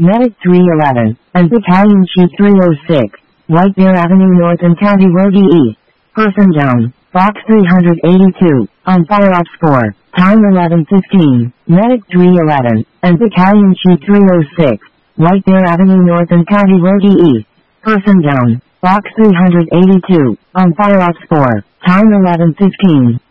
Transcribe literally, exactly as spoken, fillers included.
Medic three eleven, and Battalion Chief three oh six, White Bear Avenue North and County Road E East. Person down, Box three eighty-two, on Fire Ops four, time eleven fifteen. Medic three eleven, and Battalion Chief three oh six, White Bear Avenue North and County Road E East. Person down, Box three eighty-two, on Fire Ops four, time eleven fifteen.